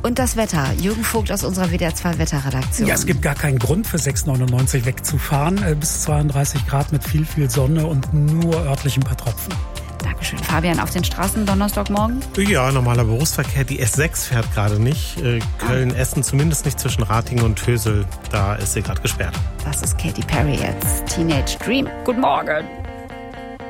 Und das Wetter. Jürgen Vogt aus unserer WDR 2 Wetterredaktion. Ja, es gibt gar keinen Grund für 6,99 wegzufahren. Bis 32 Grad mit viel Sonne und nur örtlich ein paar Tropfen. Dankeschön. Fabian, auf den Straßen Donnerstagmorgen? Ja, normaler Berufsverkehr. Die S6 fährt gerade nicht. Köln-Essen zumindest nicht, zwischen Ratingen und Hösel. Da ist sie gerade gesperrt. Das ist Katy Perry jetzt. Teenage Dream. Guten Morgen.